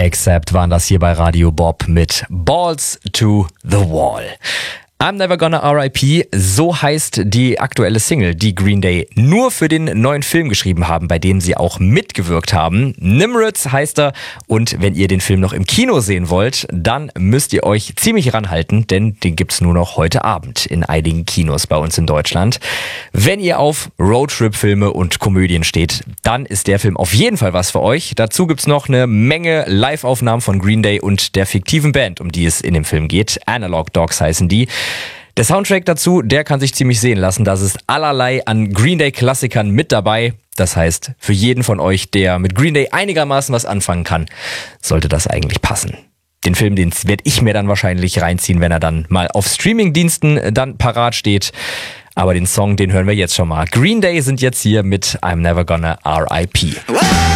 Accept waren das hier bei Radio Bob mit Balls to the Wall. I'm Never Gonna R.I.P., so heißt die aktuelle Single, die Green Day nur für den neuen Film geschrieben haben, bei dem sie auch mitgewirkt haben. Nimrods heißt er, und wenn ihr den Film noch im Kino sehen wollt, dann müsst ihr euch ziemlich ranhalten, denn den gibt's nur noch heute Abend in einigen Kinos bei uns in Deutschland. Wenn ihr auf Roadtrip-Filme und Komödien steht, dann ist der Film auf jeden Fall was für euch. Dazu gibt's noch eine Menge Live-Aufnahmen von Green Day und der fiktiven Band, um die es in dem Film geht. Analog Dogs heißen die. Der Soundtrack dazu, der kann sich ziemlich sehen lassen. Das ist allerlei an Green Day-Klassikern mit dabei. Das heißt, für jeden von euch, der mit Green Day einigermaßen was anfangen kann, sollte das eigentlich passen. Den Film, den werde ich mir dann wahrscheinlich reinziehen, wenn er dann mal auf Streamingdiensten dann parat steht. Aber den Song, den hören wir jetzt schon mal. Green Day sind jetzt hier mit I'm Never Gonna R.I.P.